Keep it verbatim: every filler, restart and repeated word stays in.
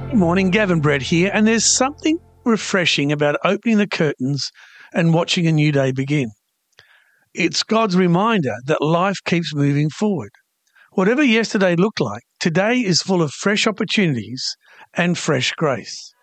Good morning, Gavin Brett here, and there's something refreshing about opening the curtains and watching a new day begin. It's God's reminder that life keeps moving forward. Whatever yesterday looked like, today is full of fresh opportunities and fresh grace.